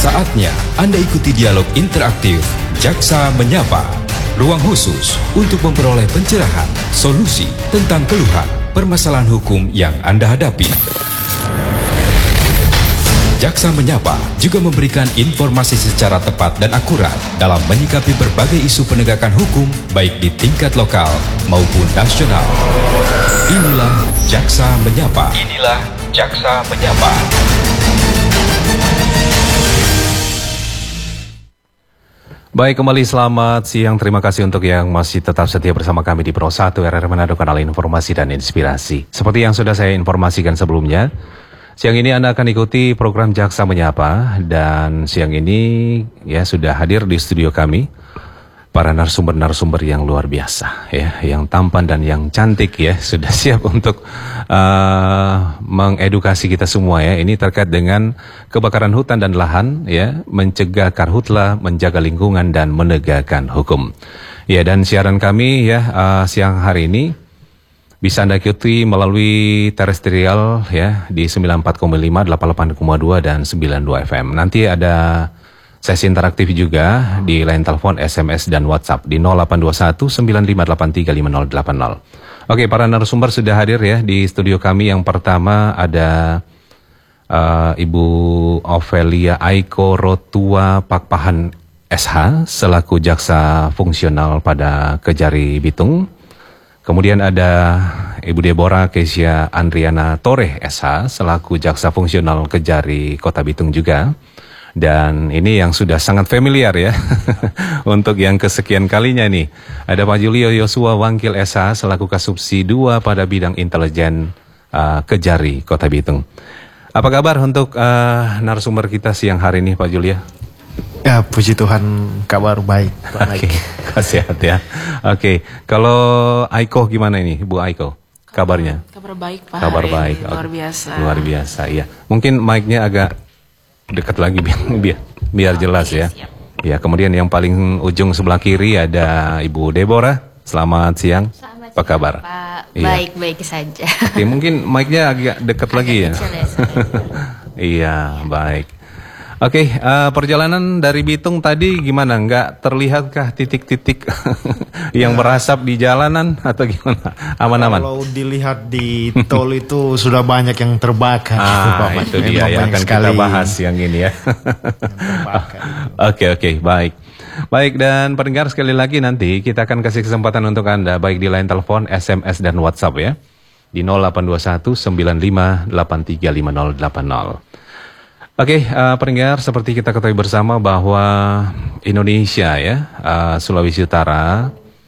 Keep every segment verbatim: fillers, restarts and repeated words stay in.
Saatnya Anda ikuti dialog interaktif Jaksa Menyapa. Ruang khusus untuk memperoleh pencerahan, solusi tentang keluhan, permasalahan hukum yang Anda hadapi. Jaksa Menyapa juga memberikan informasi secara tepat dan akurat dalam menyikapi berbagai isu penegakan hukum baik di tingkat lokal maupun nasional. Inilah Jaksa Menyapa. Inilah Jaksa Menyapa. Baik, kembali selamat siang. Terima kasih untuk yang masih tetap setia bersama kami di Pro satu R R Manado, kanal informasi dan inspirasi. Seperti yang sudah saya informasikan sebelumnya, siang ini Anda akan ikuti program Jaksa Menyapa, dan siang ini ya sudah hadir di studio kami para narasumber-narasumber yang luar biasa ya, yang tampan dan yang cantik ya, sudah siap untuk uh, mengedukasi kita semua ya. Ini terkait dengan kebakaran hutan dan lahan ya, mencegah karhutla, menjaga lingkungan dan menegakkan hukum. Ya, dan siaran kami ya uh, siang hari ini bisa Anda ikuti melalui terestrial ya di sembilan puluh empat koma lima, delapan puluh delapan koma dua dan sembilan puluh dua F M. Nanti ada sesi interaktif juga di line telepon, S M S, dan WhatsApp di nol delapan dua satu sembilan lima delapan tiga lima nol delapan nol. Oke, para narasumber sudah hadir ya di studio kami. Yang pertama ada uh, Ibu Ovelia Aiko Rotua Pakpahan S H selaku jaksa fungsional pada Kejari Bitung. Kemudian ada Ibu Deborah Kesia Andriana Toreh S H selaku jaksa fungsional Kejari Kota Bitung juga. Dan ini yang sudah sangat familiar ya untuk yang kesekian kalinya nih. Ada Pak Julio Yosua Wangkil S H selaku Kasubsi dua pada bidang intelijen uh, Kejari Kota Bitung. Apa kabar untuk uh, narasumber kita siang hari ini, Pak Julio? Ya, puji Tuhan, kabar baik. Oke, okay. Sehat ya. Oke, okay. Kalau Aiko gimana ini, Bu Aiko? Kabarnya? Kabar baik, Pak. Kabar baik. Luar biasa. Luar biasa, iya. Mungkin mic-nya agak dekat lagi biar biar, biar jelas ya. Ya, kemudian yang paling ujung sebelah kiri ada Ibu Deborah. Selamat siang. Selamat Apa kabar? Pak. Iya. Baik-baik saja. Oke, mungkin mic-nya agak dekat lagi ya. ya Iya, baik. Oke, uh, perjalanan dari Bitung tadi gimana? Nggak terlihatkah titik-titik yang berasap di jalanan atau gimana? Aman-aman? Kalau dilihat di tol itu sudah banyak yang terbakar. Ah, itu, itu dia yang akan kita bahas yang ini ya. Oke, oke, baik. Baik, dan pendengar sekali lagi nanti kita akan kasih kesempatan untuk Anda baik di line telepon, S M S, dan WhatsApp ya. Di nol delapan dua satu sembilan lima delapan tiga lima nol delapan nol. Oke, uh, pendengar, seperti kita ketahui bersama bahwa Indonesia ya, uh, Sulawesi Utara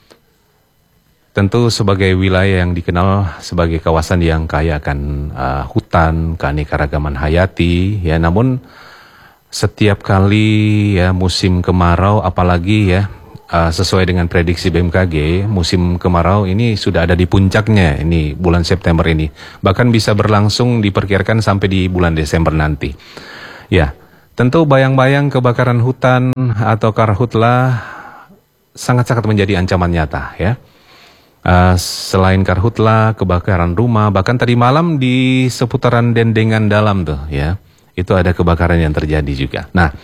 tentu sebagai wilayah yang dikenal sebagai kawasan yang kaya akan uh, hutan, keanekaragaman hayati ya. Namun setiap kali ya musim kemarau, apalagi ya uh, sesuai dengan prediksi B M K G, musim kemarau ini sudah ada di puncaknya ini bulan September ini. Bahkan bisa berlangsung diperkirakan sampai di bulan Desember nanti. Ya, tentu bayang-bayang kebakaran hutan atau karhutla sangat-sangat menjadi ancaman nyata ya. Uh, selain karhutla, kebakaran rumah, bahkan tadi malam di seputaran Dendengan Dalam tuh ya, itu ada kebakaran yang terjadi juga. Nah,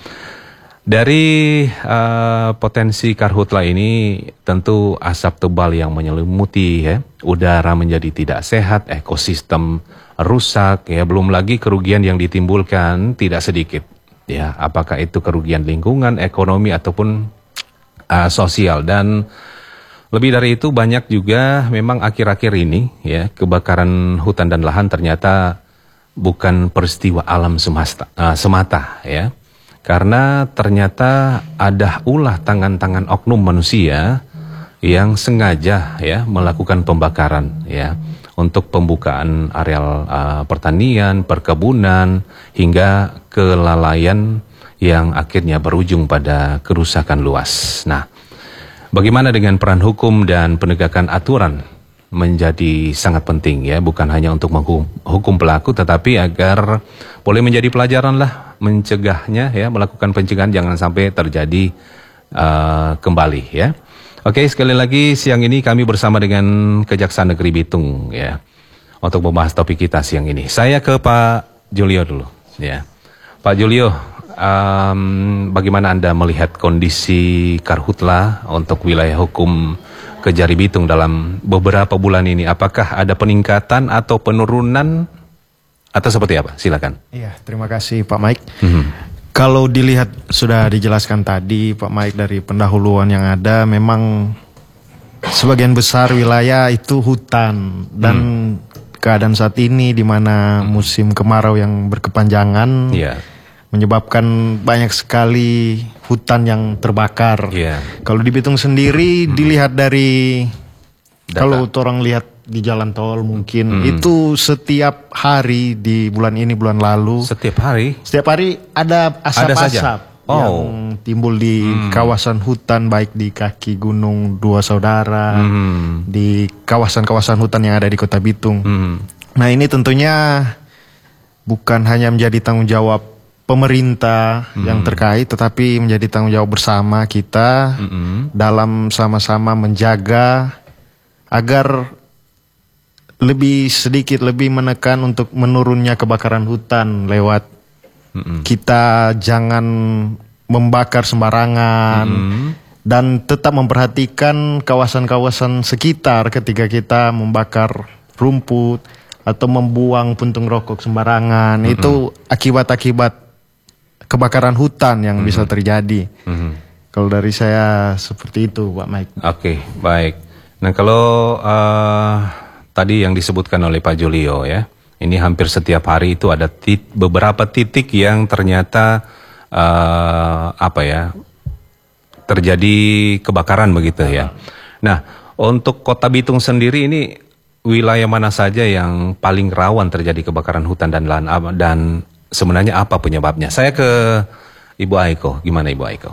dari uh, potensi karhutla ini tentu asap tebal yang menyelimuti ya, udara menjadi tidak sehat, ekosistem rusak ya, belum lagi kerugian yang ditimbulkan tidak sedikit ya, apakah itu kerugian lingkungan, ekonomi ataupun uh, sosial. Dan lebih dari itu banyak juga memang akhir-akhir ini ya, kebakaran hutan dan lahan ternyata bukan peristiwa alam semesta, uh, semata ya, karena ternyata ada ulah tangan-tangan oknum manusia yang sengaja ya melakukan pembakaran ya, untuk pembukaan areal uh, pertanian, perkebunan, hingga kelalaian yang akhirnya berujung pada kerusakan luas. Nah, bagaimana dengan peran hukum dan penegakan aturan menjadi sangat penting ya, bukan hanya untuk menghukum pelaku, tetapi agar boleh menjadi pelajaran lah mencegahnya ya, melakukan pencegahan jangan sampai terjadi uh, kembali ya. Oke, sekali lagi siang ini kami bersama dengan Kejaksaan Negeri Bitung ya, untuk membahas topik kita siang ini. Saya ke Pak Julio dulu ya. Pak Julio, um, bagaimana Anda melihat kondisi Karhutla untuk wilayah hukum Kejari Bitung dalam beberapa bulan ini? Apakah ada peningkatan atau penurunan atau seperti apa? Silakan. Iya, terima kasih Pak Mike. Mm-hmm. Kalau dilihat sudah dijelaskan tadi Pak Mike dari pendahuluan yang ada, memang sebagian besar wilayah itu hutan dan hmm. keadaan saat ini di mana musim kemarau yang berkepanjangan yeah. menyebabkan banyak sekali hutan yang terbakar. Yeah. Kalau di Bitung sendiri hmm. dilihat dari Data. Kalau orang lihat di jalan tol mungkin hmm. itu setiap hari di bulan ini bulan lalu. Setiap hari? Setiap hari ada asap-asap. Oh. Yang timbul di hmm. kawasan hutan, baik di kaki Gunung Dua Saudara, hmm. di kawasan-kawasan hutan yang ada di Kota Bitung. Hmm. Nah ini tentunya bukan hanya menjadi tanggung jawab pemerintah hmm. yang terkait, tetapi menjadi tanggung jawab bersama kita hmm. dalam sama-sama menjaga agar lebih sedikit, lebih menekan untuk menurunnya kebakaran hutan lewat mm-hmm. kita jangan membakar sembarangan mm-hmm. dan tetap memperhatikan kawasan-kawasan sekitar ketika kita membakar rumput atau membuang puntung rokok sembarangan. Mm-hmm. Itu akibat-akibat kebakaran hutan yang mm-hmm. bisa terjadi. Mm-hmm. Kalau dari saya seperti itu, Pak Mike. Oke, okay, baik. Nah kalau uh, tadi yang disebutkan oleh Pak Julio ya, ini hampir setiap hari itu ada tit, beberapa titik yang ternyata uh, apa ya terjadi kebakaran begitu ya. Nah untuk Kota Bitung sendiri ini wilayah mana saja yang paling rawan terjadi kebakaran hutan dan lahan, dan sebenarnya apa penyebabnya? Saya ke Ibu Aiko, gimana Ibu Aiko?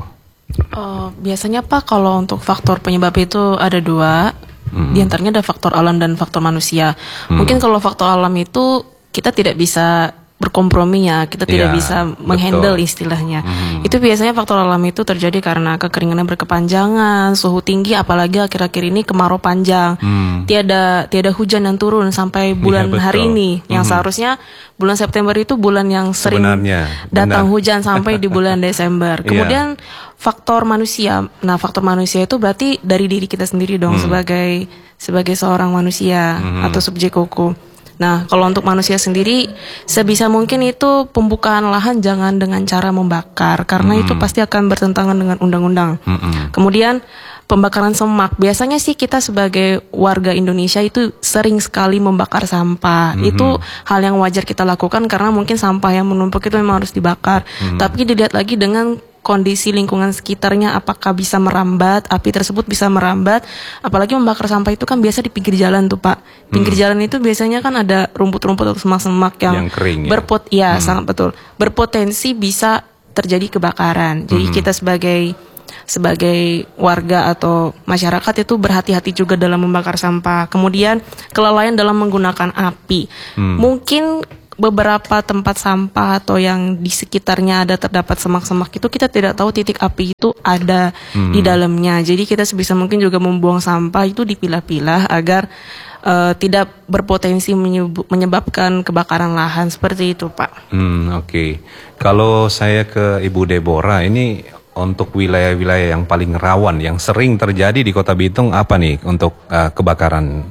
Uh, biasanya Pak kalau untuk faktor penyebab itu ada dua, hmm. di antaranya ada faktor alam dan faktor manusia. Hmm. Mungkin kalau faktor alam itu kita tidak bisa berkompromi ya, kita tidak ya, bisa menghandle istilahnya. Hmm. Itu biasanya faktor alam itu terjadi karena kekeringan yang berkepanjangan, suhu tinggi, apalagi akhir-akhir ini kemarau panjang. Hmm. Tiada tiada hujan yang turun sampai bulan ya, hari ini, yang hmm. seharusnya bulan September itu bulan yang sering Sebenarnya, datang benar. hujan sampai di bulan Desember. Kemudian yeah. faktor manusia. Nah, faktor manusia itu berarti dari diri kita sendiri dong hmm. sebagai sebagai seorang manusia hmm. atau subjek hukum. Nah, kalau untuk manusia sendiri, sebisa mungkin itu pembukaan lahan jangan dengan cara membakar, karena mm-hmm. itu pasti akan bertentangan dengan undang-undang. Mm-hmm. Kemudian pembakaran semak, biasanya sih kita sebagai warga Indonesia itu sering sekali membakar sampah. Mm-hmm. Itu hal yang wajar kita lakukan karena mungkin sampah yang menumpuk itu memang harus dibakar. Mm-hmm. Tapi dilihat lagi dengan kondisi lingkungan sekitarnya, apakah bisa merambat, api tersebut bisa merambat, apalagi membakar sampah itu kan biasa di pinggir jalan tuh Pak. Pinggir hmm. jalan itu biasanya kan ada rumput-rumput atau semak-semak yang, yang kering, ya? berpot, ya hmm. sangat betul, berpotensi bisa terjadi kebakaran. Jadi hmm. kita sebagai sebagai warga atau masyarakat itu berhati-hati juga dalam membakar sampah. Kemudian kelalaian dalam menggunakan api, hmm. mungkin beberapa tempat sampah atau yang di sekitarnya ada terdapat semak-semak itu kita tidak tahu titik api itu ada hmm. di dalamnya. Jadi kita sebisa mungkin juga membuang sampah itu dipilah-pilah agar uh, tidak berpotensi menyebabkan kebakaran lahan seperti itu, Pak. Hmm, Oke, okay. Kalau saya ke Ibu Deborah, ini untuk wilayah-wilayah yang paling rawan, yang sering terjadi di Kota Bitung apa nih untuk uh, kebakaran?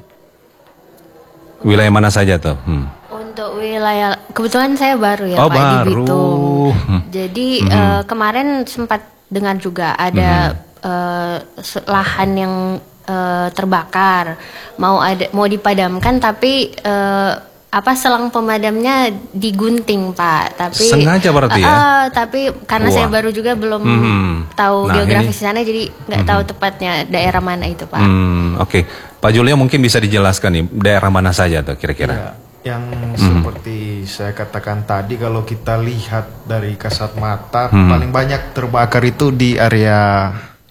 Wilayah mana saja tuh? Hmm. Untuk wilayah, kebetulan saya baru ya oh, Pak baru. di Bitung. Jadi mm-hmm. uh, kemarin sempat dengar juga ada mm-hmm. uh, lahan yang uh, terbakar, mau ada mau dipadamkan tapi uh, apa selang pemadamnya digunting Pak. Tapi sengaja berarti ya? Uh, tapi karena Wah. saya baru juga belum mm-hmm. tahu nah, geografis sana, jadi nggak mm-hmm. tahu tepatnya daerah mana itu Pak. Mm, Oke, okay. Pak Julio mungkin bisa dijelaskan nih daerah mana saja tuh kira-kira? Ya. Yang hmm. seperti saya katakan tadi, kalau kita lihat dari kasat mata, hmm. paling banyak terbakar itu di area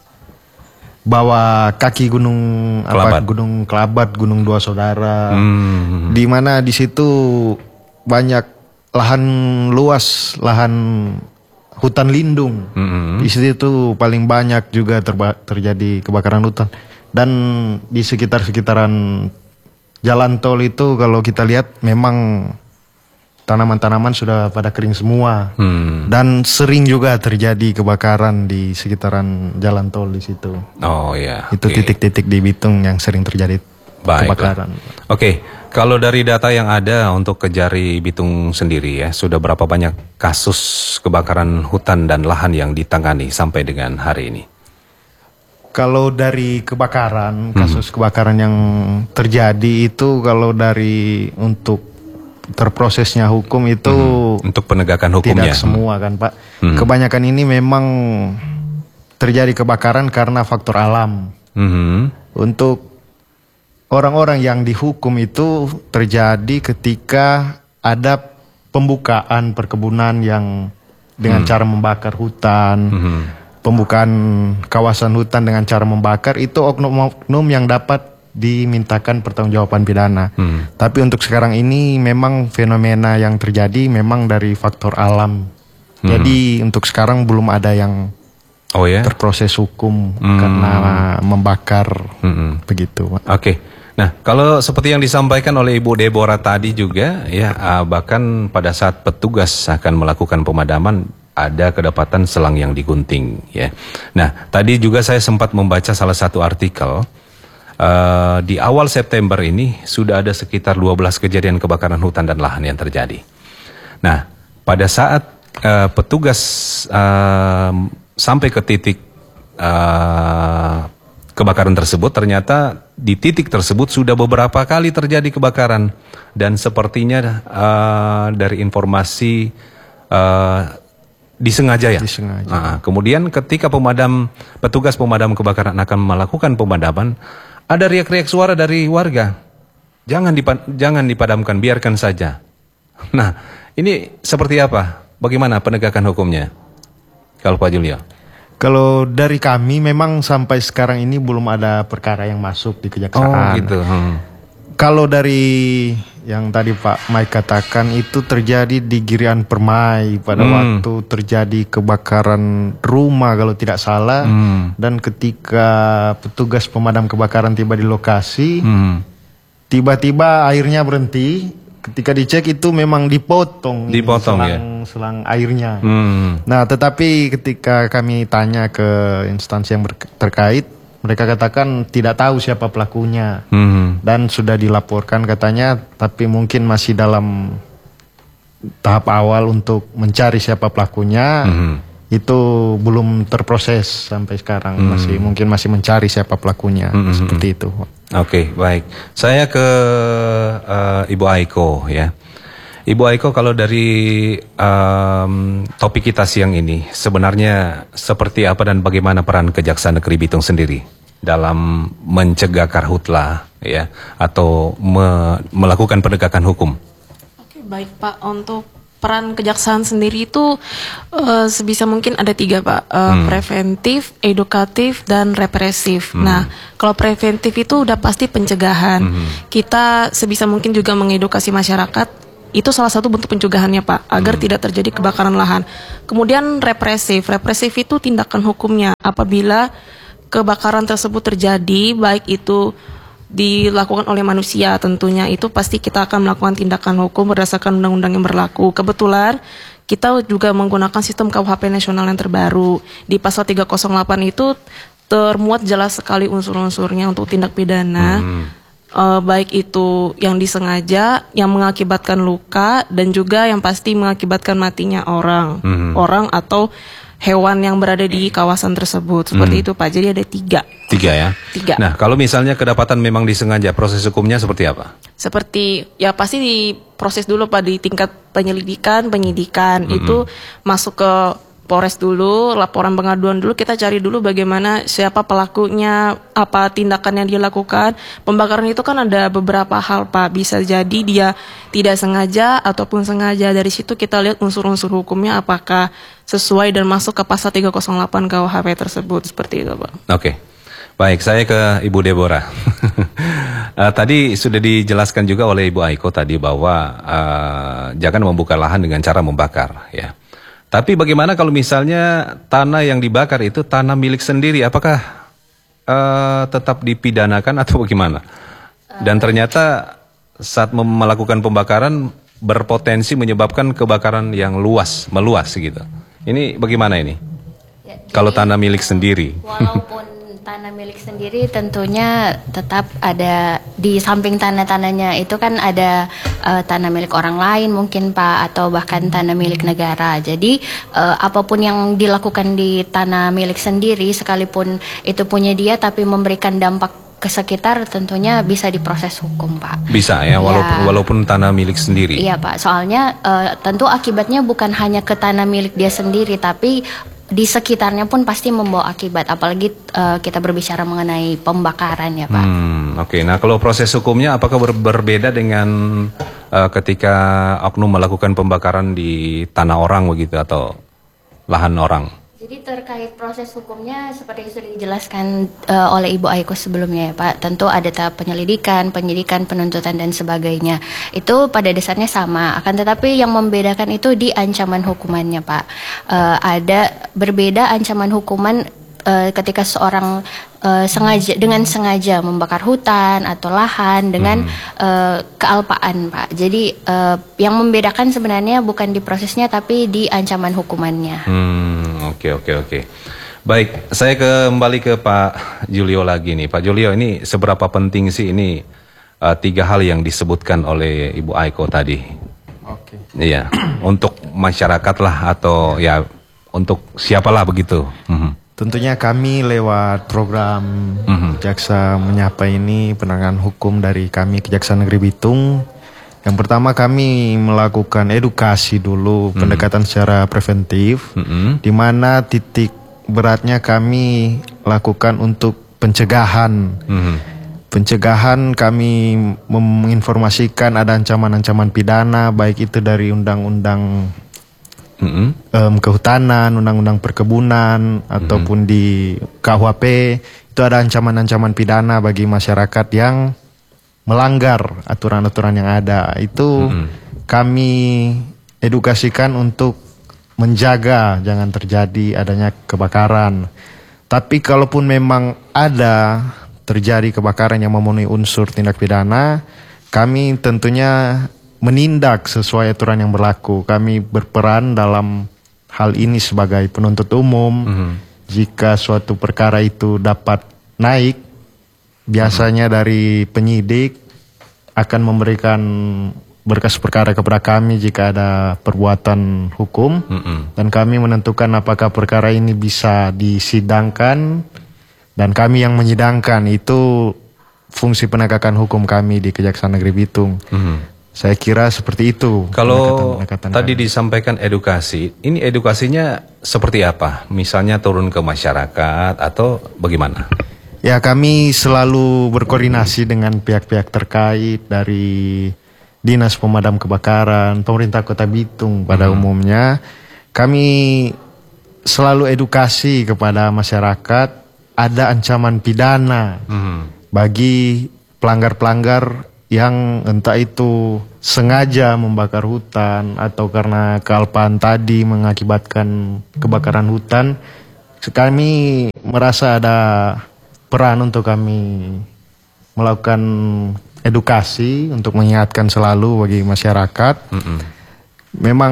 bawah kaki gunung Kelabat. apa Gunung Kelabat, Gunung Dua Saudara, hmm. di mana di situ banyak lahan luas, lahan hutan lindung. Hmm. Di situ paling banyak juga terba- terjadi kebakaran hutan, dan di sekitar-sekitaran jalan tol itu kalau kita lihat memang tanaman-tanaman sudah pada kering semua. Hmm. Dan sering juga terjadi kebakaran di sekitaran jalan tol di situ. Oh ya. Itu okay. titik-titik di Bitung yang sering terjadi Baik, kebakaran. Oke, okay. Kalau dari data yang ada untuk Kejari Bitung sendiri ya, sudah berapa banyak kasus kebakaran hutan dan lahan yang ditangani sampai dengan hari ini? Kalau dari kebakaran, kasus hmm. kebakaran yang terjadi itu kalau dari untuk terprosesnya hukum itu hmm. untuk penegakan hukumnya tidak semua kan Pak. Hmm. Kebanyakan ini memang terjadi kebakaran karena faktor alam. Hmm. Untuk orang-orang yang dihukum itu terjadi ketika ada pembukaan perkebunan yang dengan hmm. cara membakar hutan. Hmm. Pembukaan kawasan hutan dengan cara membakar itu oknum-oknum yang dapat dimintakan pertanggungjawaban pidana. Hmm. Tapi untuk sekarang ini memang fenomena yang terjadi memang dari faktor alam. Hmm. Jadi untuk sekarang belum ada yang oh, ya? terproses hukum hmm. karena membakar hmm. begitu. Oke. Okay. Nah, kalau seperti yang disampaikan oleh Ibu Deborah tadi juga ya, bahkan pada saat petugas akan melakukan pemadaman ada kedapatan selang yang digunting ya. Nah, tadi juga saya sempat membaca salah satu artikel uh, di awal September ini sudah ada sekitar dua belas kejadian kebakaran hutan dan lahan yang terjadi. Nah, pada saat uh, petugas uh, sampai ke titik uh, kebakaran tersebut, ternyata di titik tersebut sudah beberapa kali terjadi kebakaran dan sepertinya uh, dari informasi uh, disengaja ya. Disengaja. Nah, kemudian ketika pemadam petugas pemadam kebakaran akan melakukan pemadaman, ada riak-riak suara dari warga. Jangan dipa, jangan dipadamkan, biarkan saja. Nah, ini seperti apa? Bagaimana penegakan hukumnya? Kalau Pak Julio. Kalau dari kami memang sampai sekarang ini belum ada perkara yang masuk di kejaksaan. Oh, gitu. Hmm. Kalau dari yang tadi Pak Mike katakan itu terjadi di Girian Permai pada hmm. waktu terjadi kebakaran rumah kalau tidak salah hmm. dan ketika petugas pemadam kebakaran tiba di lokasi hmm. tiba-tiba airnya berhenti. Ketika dicek itu memang dipotong, dipotong selang, ya? selang airnya. Hmm. Nah, tetapi ketika kami tanya ke instansi yang terkait, mereka katakan tidak tahu siapa pelakunya hmm. dan sudah dilaporkan katanya, tapi mungkin masih dalam tahap awal untuk mencari siapa pelakunya. Hmm. Itu belum terproses sampai sekarang, hmm. masih mungkin masih mencari siapa pelakunya hmm. seperti itu. Oke, okay, baik. Saya ke uh, Ibu Aiko ya. Ibu Aiko, kalau dari um, topik kita siang ini sebenarnya seperti apa dan bagaimana peran Kejaksaan Negeri Bitung sendiri dalam mencegah karhutla ya atau me melakukan penegakan hukum? Oke, baik Pak. Untuk peran kejaksaan sendiri itu uh, sebisa mungkin ada tiga Pak, uh, hmm. preventif, edukatif, dan represif. Hmm. Nah, kalau preventif itu udah pasti pencegahan. Hmm. Kita sebisa mungkin juga mengedukasi masyarakat. Itu salah satu bentuk pencegahannya Pak, agar hmm. tidak terjadi kebakaran lahan. Kemudian represif, represif itu tindakan hukumnya apabila kebakaran tersebut terjadi, baik itu dilakukan oleh manusia tentunya, itu pasti kita akan melakukan tindakan hukum berdasarkan undang-undang yang berlaku. Kebetulan kita juga menggunakan sistem K U H P nasional yang terbaru. Di pasal tiga nol delapan itu termuat jelas sekali unsur-unsurnya untuk tindak pidana. Hmm. Uh, baik itu yang disengaja, yang mengakibatkan luka, dan juga yang pasti mengakibatkan matinya orang, hmm. orang atau hewan yang berada di kawasan tersebut. Seperti hmm. itu Pak, jadi ada tiga. Tiga ya? Tiga. Nah, kalau misalnya kedapatan memang disengaja, proses hukumnya seperti apa? Seperti, ya pasti diproses dulu Pak, di tingkat penyelidikan, penyidikan. Hmm. Itu masuk ke Polres dulu, laporan pengaduan dulu, kita cari dulu bagaimana siapa pelakunya, apa tindakan yang dia lakukan. Pembakaran itu kan ada beberapa hal Pak, bisa jadi dia tidak sengaja ataupun sengaja. Dari situ kita lihat unsur-unsur hukumnya apakah sesuai dan masuk ke pasal tiga nol delapan K U H P tersebut, seperti itu Pak. Oke, okay. Baik, saya ke Ibu Deborah. uh, tadi sudah dijelaskan juga oleh Ibu Aiko tadi bahwa uh, jangan membuka lahan dengan cara membakar ya. Tapi bagaimana kalau misalnya tanah yang dibakar itu tanah milik sendiri, apakah uh, tetap dipidanakan atau bagaimana? Dan ternyata saat melakukan pembakaran berpotensi menyebabkan kebakaran yang luas, meluas gitu. Ini bagaimana ini? Ya, kalau tanah milik sendiri. Walaupun tanah milik sendiri tentunya tetap ada di samping tanah-tanahnya itu kan ada uh, tanah milik orang lain mungkin Pak, atau bahkan tanah milik negara. Jadi uh, apapun yang dilakukan di tanah milik sendiri sekalipun itu punya dia tapi memberikan dampak ke sekitar tentunya bisa diproses hukum Pak. Bisa ya, walaupun ya, walaupun tanah milik sendiri. Iya Pak, soalnya uh, tentu akibatnya bukan hanya ke tanah milik dia sendiri tapi di sekitarnya pun pasti membawa akibat, apalagi uh, kita berbicara mengenai pembakaran ya Pak. Hmm, Oke, okay. Nah kalau proses hukumnya apakah ber berbeda dengan uh, ketika oknum melakukan pembakaran di tanah orang begitu atau lahan orang? Jadi terkait proses hukumnya seperti yang sudah dijelaskan uh, oleh Ibu Aiko sebelumnya ya Pak, tentu ada tahap penyelidikan, penyidikan, penuntutan dan sebagainya. Itu pada dasarnya sama, akan tetapi yang membedakan itu di ancaman hukumannya Pak. Uh, ada berbeda ancaman hukuman uh, ketika seorang uh, sengaja dengan sengaja membakar hutan atau lahan dengan hmm. uh, kealpaan Pak. Jadi uh, yang membedakan sebenarnya bukan di prosesnya tapi di ancaman hukumannya. Hmm, oke oke oke. Baik, saya kembali ke Pak Julio lagi nih. Pak Julio, ini seberapa penting sih ini uh, tiga hal yang disebutkan oleh Ibu Aiko tadi? Oke. Iya, untuk masyarakat lah atau ya untuk siapalah begitu. Hmm. Tentunya kami lewat program mm-hmm. Jaksa Menyapa ini, penanganan hukum dari kami Kejaksaan Negeri Bitung. Yang pertama kami melakukan edukasi dulu, mm-hmm. pendekatan secara preventif, mm-hmm. di mana titik beratnya kami lakukan untuk pencegahan. Mm-hmm. Pencegahan kami menginformasikan ada ancaman-ancaman pidana, baik itu dari undang-undang Mm-hmm. Um, kehutanan, undang-undang perkebunan, mm-hmm. ataupun di K U H P itu ada ancaman-ancaman pidana bagi masyarakat yang melanggar aturan-aturan yang ada. Itu mm-hmm. kami edukasikan untuk menjaga jangan terjadi adanya kebakaran. Tapi kalaupun memang ada terjadi kebakaran yang memenuhi unsur tindak pidana, kami tentunya menindak sesuai aturan yang berlaku. Kami berperan dalam hal ini sebagai penuntut umum. Mm-hmm. Jika suatu perkara itu dapat naik, biasanya mm-hmm. dari penyidik akan memberikan berkas perkara kepada kami jika ada perbuatan hukum. Mm-hmm. Dan kami menentukan apakah perkara ini bisa disidangkan. Dan kami yang menyidangkan, itu fungsi penegakan hukum kami di Kejaksaan Negeri Bitung. Mm-hmm. Saya kira seperti itu. Kalau pendekatan, pendekatan tadi kami disampaikan edukasi, ini edukasinya seperti apa? Misalnya turun ke masyarakat atau bagaimana? Ya, kami selalu berkoordinasi dengan pihak-pihak terkait dari Dinas Pemadam Kebakaran, pemerintah Kota Bitung pada hmm. umumnya. Kami selalu edukasi kepada masyarakat ada ancaman pidana hmm. bagi pelanggar-pelanggar yang entah itu sengaja membakar hutan atau karena kealpaan tadi mengakibatkan kebakaran hutan. Kami merasa ada peran untuk kami melakukan edukasi untuk mengingatkan selalu bagi masyarakat. Mm-mm. Memang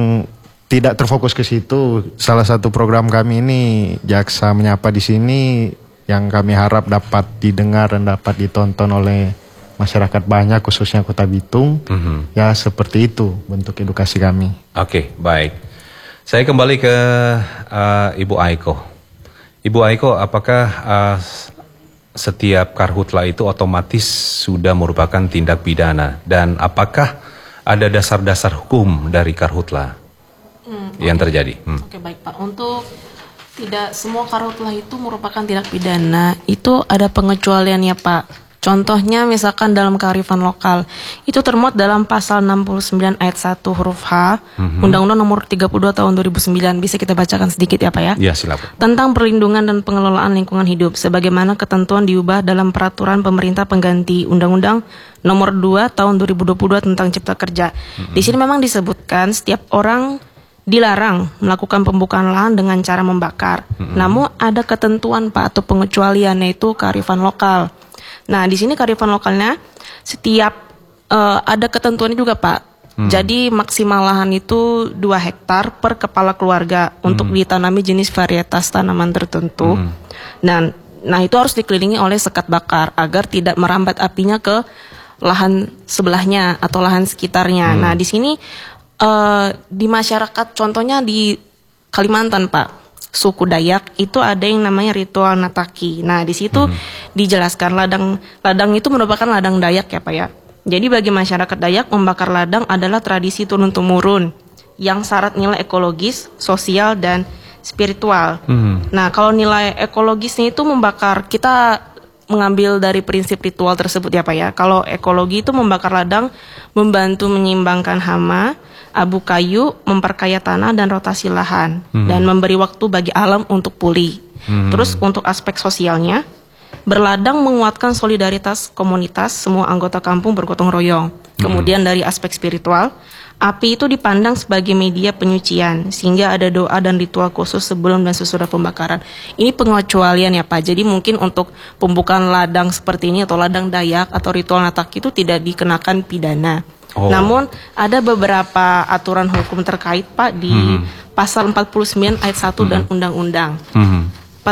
tidak terfokus ke situ. Salah satu program kami ini Jaksa Menyapa di sini yang kami harap dapat didengar dan dapat ditonton oleh masyarakat banyak, khususnya Kota Bitung. Mm-hmm. Ya, seperti itu bentuk edukasi kami. Oke, okay, baik. Saya kembali ke uh, Ibu Aiko. Ibu Aiko, apakah uh, setiap karhutla itu otomatis sudah merupakan tindak pidana? Dan apakah ada dasar-dasar hukum dari karhutla hmm, yang okay. terjadi? Hmm. Oke, okay, baik Pak. Untuk tidak semua karhutla itu merupakan tindak pidana, itu ada pengecualiannya Pak. Contohnya misalkan dalam kearifan lokal, itu termuat dalam pasal enam puluh sembilan ayat satu huruf H, mm-hmm. Undang-Undang nomor tiga puluh dua tahun dua ribu sembilan. Bisa kita bacakan sedikit ya Pak ya? Ya, silakan. Tentang perlindungan dan pengelolaan lingkungan hidup, sebagaimana ketentuan diubah dalam peraturan pemerintah pengganti Undang-Undang nomor dua tahun dua ribu dua puluh dua tentang Cipta Kerja. Mm-hmm. Di sini memang disebutkan setiap orang dilarang melakukan pembukaan lahan dengan cara membakar. Mm-hmm. Namun ada ketentuan Pak atau pengecualian, yaitu kearifan lokal. Nah, di sini kearifan lokalnya setiap uh, ada ketentuannya juga Pak. Hmm. Jadi maksimal lahan itu dua hektar per kepala keluarga untuk hmm. ditanami jenis varietas tanaman tertentu. Hmm. Dan nah itu harus dikelilingi oleh sekat bakar agar tidak merambat apinya ke lahan sebelahnya atau lahan sekitarnya. Hmm. Nah di sini uh, di masyarakat, contohnya di Kalimantan Pak, suku Dayak itu ada yang namanya ritual Nataki. Nah di situ hmm. dijelaskan ladang ladang itu merupakan ladang Dayak ya Pak ya. Jadi bagi masyarakat Dayak, membakar ladang adalah tradisi turun-temurun yang syarat nilai ekologis, sosial, dan spiritual. Mm-hmm. Nah, kalau nilai ekologisnya itu membakar, kita mengambil dari prinsip ritual tersebut ya Pak ya. Kalau ekologi itu membakar ladang, membantu menyeimbangkan hama, abu kayu, memperkaya tanah, dan rotasi lahan. Mm-hmm. Dan memberi waktu bagi alam untuk pulih. Mm-hmm. Terus untuk aspek sosialnya, berladang menguatkan solidaritas komunitas, semua anggota kampung bergotong royong. Kemudian dari aspek spiritual, api itu dipandang sebagai media penyucian, sehingga ada doa dan ritual khusus sebelum dan sesudah pembakaran. Ini pengecualian ya Pak, jadi mungkin untuk pembukaan ladang seperti ini atau ladang Dayak atau ritual Nataki itu tidak dikenakan pidana. Oh. Namun ada beberapa aturan hukum terkait Pak di hmm. pasal empat puluh sembilan ayat satu hmm. dan undang-undang. Hmm.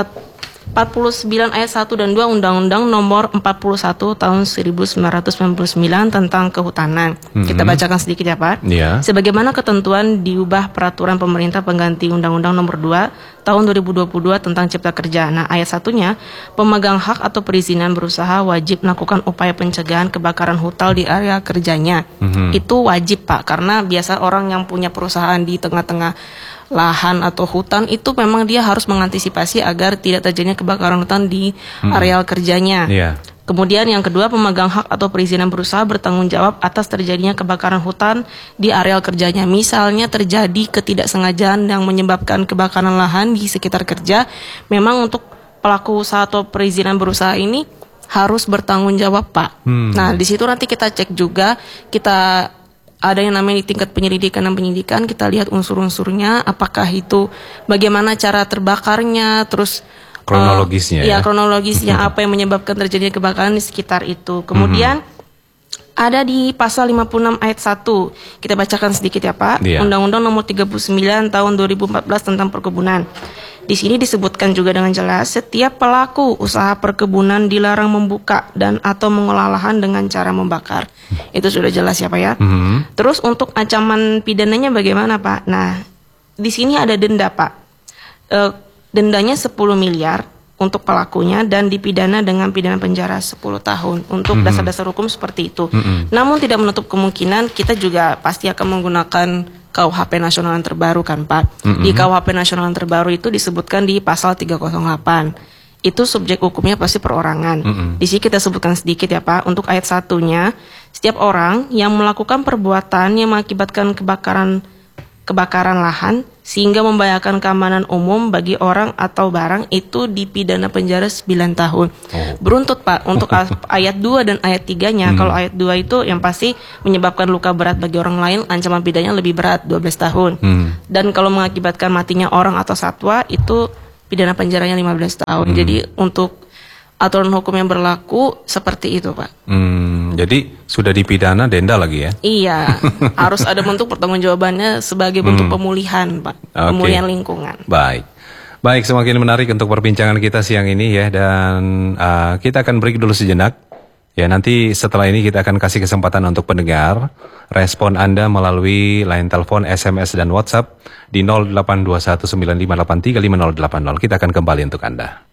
empat puluh sembilan ayat satu dan dua Undang-Undang Nomor empat puluh satu Tahun seribu sembilan ratus sembilan puluh sembilan tentang Kehutanan. Mm-hmm. Kita bacakan sedikit ya Pak. Yeah. Sebagaimana ketentuan diubah peraturan pemerintah pengganti Undang-Undang Nomor dua Tahun dua ribu dua puluh dua tentang Cipta Kerja. Nah, ayat satunya, pemegang hak atau perizinan berusaha wajib melakukan upaya pencegahan kebakaran hutan di area kerjanya. Mm-hmm. Itu wajib Pak, karena biasa orang yang punya perusahaan di tengah-tengah lahan atau hutan itu memang dia harus mengantisipasi agar tidak terjadinya kebakaran hutan di hmm. areal kerjanya. Yeah. Kemudian yang kedua, pemegang hak atau perizinan berusaha bertanggung jawab atas terjadinya kebakaran hutan di areal kerjanya. Misalnya terjadi ketidaksengajaan yang menyebabkan kebakaran lahan di sekitar kerja, memang untuk pelaku usaha atau perizinan berusaha ini harus bertanggung jawab Pak. Hmm. Nah di situ nanti kita cek juga, kita ada yang namanya di tingkat penyelidikan dan penyidikan, kita lihat unsur-unsurnya, apakah itu bagaimana cara terbakarnya, terus kronologisnya uh, ya, ya kronologisnya apa yang menyebabkan terjadinya kebakaran di sekitar itu. Kemudian mm-hmm. ada di pasal lima puluh enam ayat satu, kita bacakan sedikit ya Pak. Yeah. Undang-Undang Nomor tiga puluh sembilan Tahun dua ribu empat belas tentang perkebunan. Di sini disebutkan juga dengan jelas, setiap pelaku usaha perkebunan dilarang membuka dan atau mengolah lahan dengan cara membakar. Itu sudah jelas ya Pak ya. Mm-hmm. Terus untuk ancaman pidananya bagaimana Pak? Nah, di sini ada denda Pak. E, dendanya sepuluh miliar untuk pelakunya dan dipidana dengan pidana penjara sepuluh tahun. Untuk mm-hmm. dasar-dasar hukum seperti itu. Mm-hmm. Namun tidak menutup kemungkinan kita juga pasti akan menggunakan K U H P nasional yang terbaru kan Pak. Mm-hmm. Di K U H P nasional yang terbaru itu disebutkan di pasal tiga nol delapan. Itu subjek hukumnya pasti perorangan. Mm-hmm. Di sini kita sebutkan sedikit ya Pak. Untuk ayat satunya, setiap orang yang melakukan perbuatan yang mengakibatkan kebakaran kebakaran lahan sehingga membahayakan keamanan umum bagi orang atau barang itu dipidana penjara sembilan tahun. Oh. Beruntut Pak untuk ayat dua dan ayat tiga-nya. Hmm. Kalau ayat dua itu yang pasti menyebabkan luka berat bagi orang lain, ancaman pidananya lebih berat, dua belas tahun. Hmm. Dan kalau mengakibatkan matinya orang atau satwa itu pidana penjaranya lima belas tahun. Hmm. Jadi untuk aturan hukum yang berlaku seperti itu Pak. Hmm, jadi sudah dipidana denda lagi ya? Iya, harus ada bentuk pertanggungjawabannya sebagai bentuk hmm. pemulihan Pak, okay. pemulihan lingkungan. Baik, baik semakin menarik untuk perbincangan kita siang ini ya, dan uh, kita akan break dulu sejenak. Ya nanti setelah ini kita akan kasih kesempatan untuk pendengar respon Anda melalui line telepon, S M S dan WhatsApp di nol delapan dua satu sembilan lima delapan tiga lima nol delapan nol. Kita akan kembali untuk Anda.